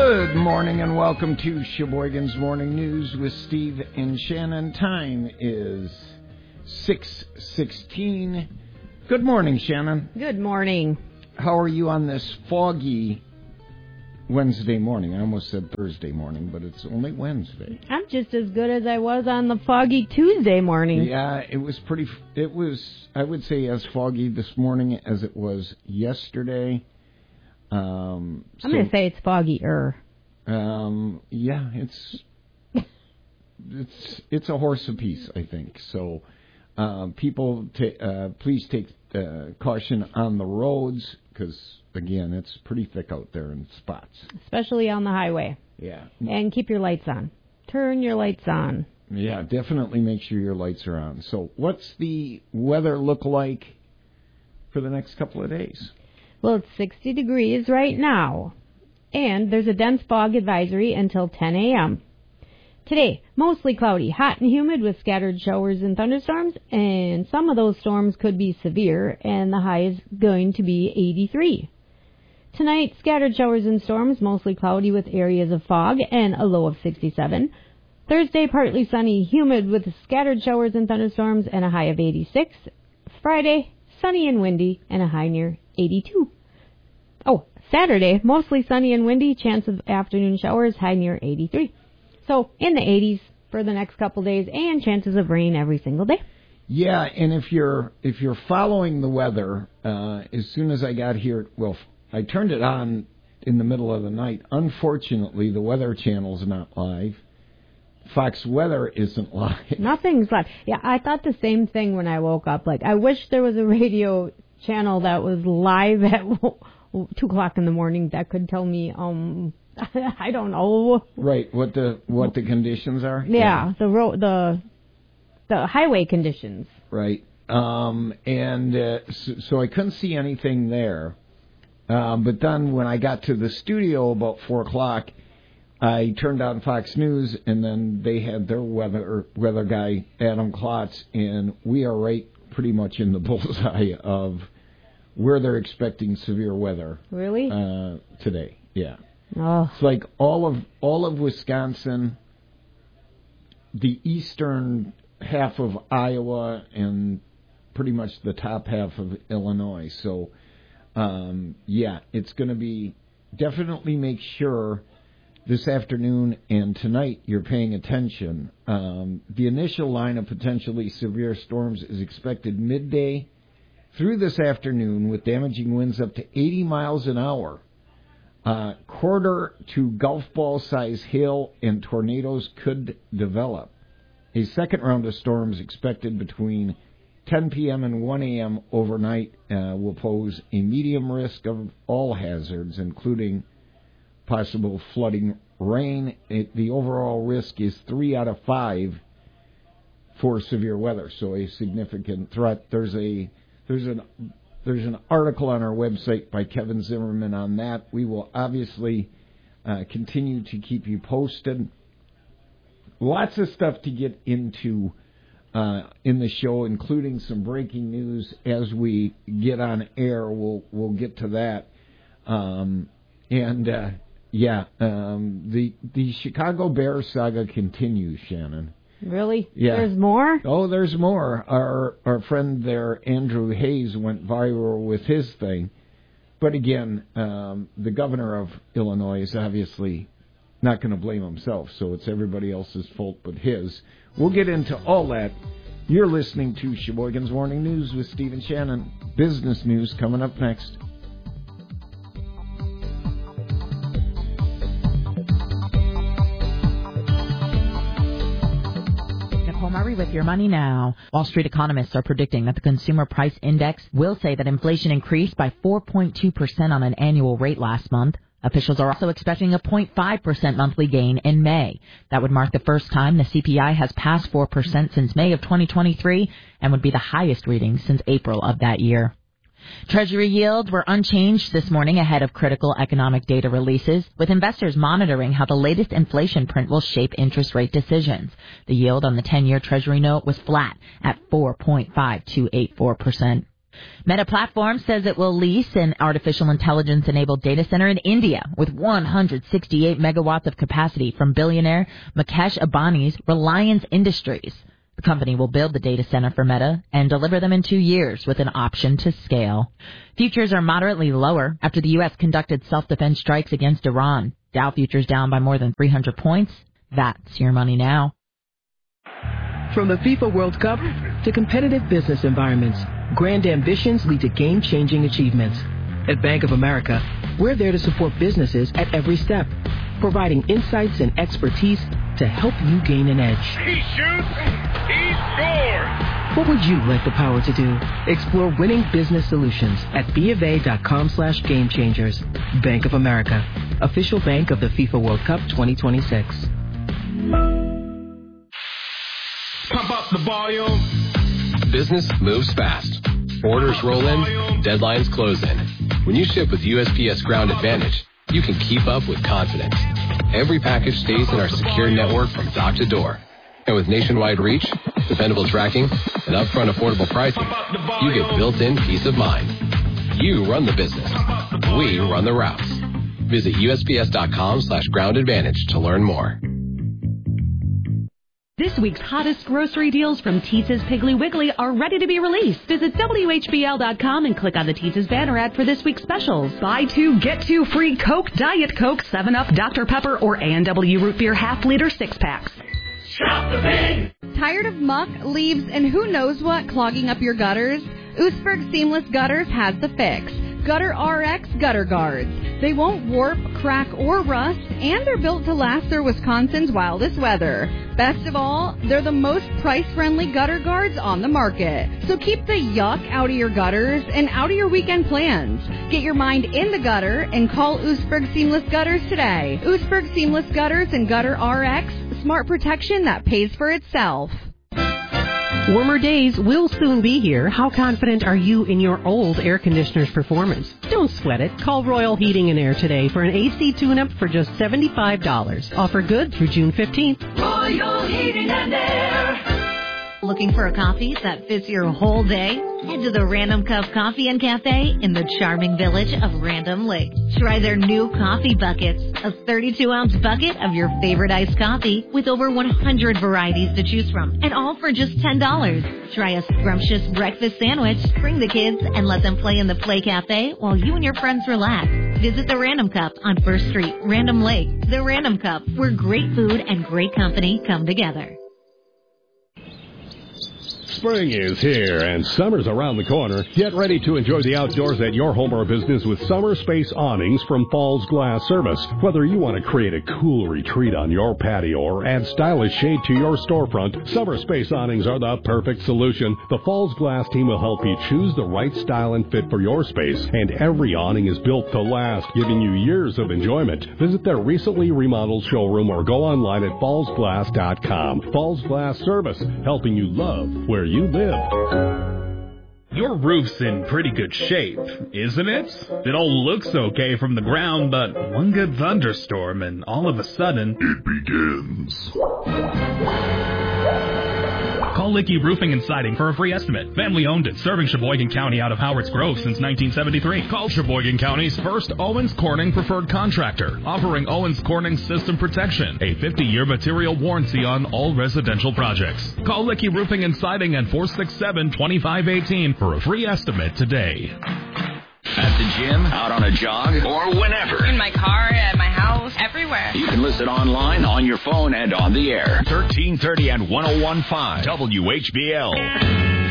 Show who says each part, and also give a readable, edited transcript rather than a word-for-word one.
Speaker 1: Good morning and welcome to Sheboygan's Morning News with Steve and Shannon. Time is 6:16. Good morning, Shannon.
Speaker 2: Good morning.
Speaker 1: How are you on this foggy Wednesday morning? I almost said Thursday morning, but it's only Wednesday.
Speaker 2: I'm just as good as I was on the foggy Tuesday morning.
Speaker 1: Yeah, it was, I would say, as foggy this morning as it was yesterday.
Speaker 2: I'm going to say it's foggier.
Speaker 1: Yeah, it's a horse apiece, I think. So, people, please take caution on the roads because, again, it's pretty thick out there in spots.
Speaker 2: Especially on the highway.
Speaker 1: Yeah.
Speaker 2: And keep your lights on. Turn your lights on.
Speaker 1: Yeah, definitely make sure your lights are on. So, what's the weather look like for the next couple of days?
Speaker 2: Well, it's 60 degrees right now, and there's a dense fog advisory until 10 a.m. Today, mostly cloudy, hot and humid with scattered showers and thunderstorms, and some of those storms could be severe, and the high is going to be 83. Tonight, scattered showers and storms, mostly cloudy with areas of fog, and a low of 67. Thursday, partly sunny, humid with scattered showers and thunderstorms, and a high of 86. Friday, sunny and windy, and a high near 82. Oh, Saturday, mostly sunny and windy, chance of afternoon showers, high near 83. So, in the 80s for the next couple days, and chances of rain every single day.
Speaker 1: Yeah, and if you're following the weather, as soon as I got here, well, I turned it on in the middle of the night. Unfortunately, the Weather Channel's not live. Fox Weather isn't live.
Speaker 2: Nothing's live. Yeah, I thought the same thing when I woke up. Like, I wish there was a radio channel that was live at 2 o'clock in the morning that could tell me, I don't know.
Speaker 1: Right, what the conditions are?
Speaker 2: Yeah, the highway conditions.
Speaker 1: Right. So I couldn't see anything there. But then when I got to the studio about 4 o'clock, I turned on Fox News, and then they had their weather guy, Adam Klotz, and we are right pretty much in the bullseye of where they're expecting severe weather.
Speaker 2: Really?
Speaker 1: Today, yeah.
Speaker 2: Oh.
Speaker 1: It's like all of Wisconsin, the eastern half of Iowa, and pretty much the top half of Illinois. So, yeah, it's going to be, definitely make sure this afternoon and tonight you're paying attention. The initial line of potentially severe storms is expected midday through this afternoon with damaging winds up to 80 miles an hour. Quarter to golf ball size hail and tornadoes could develop. A second round of storms expected between 10 p.m. and 1 a.m. overnight will pose a medium risk of all hazards, including possible flooding, rain. The overall risk is 3 out of 5 for severe weather, so a significant threat. There's an article on our website by Kevin Zimmerman on that. We will obviously continue to keep you posted. Lots of stuff to get into in the show, including some breaking news as we get on air. We'll get to that. The Chicago Bears saga continues, Shannon.
Speaker 2: Really?
Speaker 1: Yeah.
Speaker 2: There's more?
Speaker 1: Oh, there's more. Our friend there, Andrew Hayes, went viral with his thing. But again, the governor of Illinois is obviously not going to blame himself, so it's everybody else's fault but his. We'll get into all that. You're listening to Sheboygan's Morning News with Steve and Shannon. Business news coming up next.
Speaker 3: Murray with your money now. Wall Street economists are predicting that the consumer price index will say that inflation increased by 4.2% on an annual rate last month. Officials are also expecting a 0.5% monthly gain in May. That would mark the first time the CPI has passed 4% since May of 2023 and would be the highest reading since April of that year. Treasury yields were unchanged this morning ahead of critical economic data releases, with investors monitoring how the latest inflation print will shape interest rate decisions. The yield on the 10-year Treasury note was flat at 4.5284%. Meta Platforms says it will lease an artificial intelligence-enabled data center in India with 168 megawatts of capacity from billionaire Mukesh Ambani's Reliance Industries. The company will build the data center for Meta and deliver them in 2 years with an option to scale. Futures are moderately lower after the U.S. conducted self-defense strikes against Iran. Dow futures down by more than 300 points. That's your money now.
Speaker 4: From the FIFA World Cup to competitive business environments, grand ambitions lead to game-changing achievements. At Bank of America, we're there to support businesses at every step, providing insights and expertise to help you gain an edge.
Speaker 5: He shoots, he scores!
Speaker 4: What would you like the power to do? Explore winning business solutions at BofA.com/gamechangers. Bank of America, official bank of the FIFA World Cup 2026.
Speaker 5: Pump up the volume.
Speaker 6: Business moves fast. Orders roll in, deadlines close in. When you ship with USPS Ground Advantage, you can keep up with confidence. Every package stays in our secure network from dock to door. And with nationwide reach, dependable tracking, and upfront affordable pricing, you get built-in peace of mind. You run the business. We run the routes. Visit USPS.com/Ground Advantage to learn more.
Speaker 7: This week's hottest grocery deals from Teese's Piggly Wiggly are ready to be released. Visit WHBL.com and click on the Teese's banner ad for this week's specials. Buy 2, get 2 free Coke, Diet Coke, 7-Up, Dr. Pepper, or A&W Root Beer half-liter 6-packs.
Speaker 5: Shop the Big!
Speaker 8: Tired of muck, leaves, and who knows what clogging up your gutters? Oostburg Seamless Gutters has the fix. Gutter RX Gutter Guards. They won't warp, crack, or rust, and they're built to last through Wisconsin's wildest weather. Best of all, they're the most price-friendly gutter guards on the market. So keep the yuck out of your gutters and out of your weekend plans. Get your mind in the gutter and call Oostburg Seamless Gutters today. Oostburg Seamless Gutters and Gutter RX, smart protection that pays for itself.
Speaker 9: Warmer days will soon be here. How confident are you in your old air conditioner's performance? Don't sweat it. Call Royal Heating and Air today for an AC tune-up for just $75. Offer good through June 15th.
Speaker 7: Royal Heating and Air.
Speaker 10: Looking for a coffee that fits your whole day? Head to the Random Cup Coffee and Cafe in the charming village of Random Lake. Try their new coffee buckets, a 32-ounce bucket of your favorite iced coffee with over 100 varieties to choose from, and all for just $10. Try a scrumptious breakfast sandwich, bring the kids, and let them play in the Play Cafe while you and your friends relax. Visit the Random Cup on 1st Street, Random Lake. The Random Cup, where great food and great company come together.
Speaker 11: Spring is here and summer's around the corner. Get ready to enjoy the outdoors at your home or business with Summer Space Awnings from Falls Glass Service. Whether you want to create a cool retreat on your patio or add stylish shade to your storefront, Summer Space Awnings are the perfect solution. The Falls Glass team will help you choose the right style and fit for your space, and every awning is built to last, giving you years of enjoyment. Visit their recently remodeled showroom or go online at fallsglass.com. Falls Glass Service, helping you love where you live.
Speaker 12: Your roof's in pretty good shape, isn't it? It all looks okay from the ground, but one good thunderstorm and all of a sudden, it begins. Call Licky Roofing and Siding for a free estimate. Family owned and serving Sheboygan County out of Howard's Grove since 1973. Call Sheboygan County's first Owens Corning preferred contractor, offering Owens Corning System Protection, a 50-year material warranty on all residential projects. Call Licky Roofing and Siding at 467-2518 for a free estimate today.
Speaker 13: At the gym, out on a jog, or whenever.
Speaker 14: In my car, at my house, everywhere.
Speaker 13: You can listen online, on your phone, and on the air.
Speaker 15: 1330 and 101.5 WHBL.